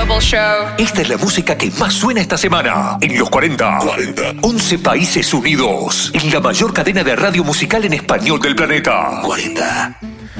Global Show. Esta es la música que más suena esta semana. En los 40. 11 países unidos. En la mayor cadena de radio musical en español del planeta. 40.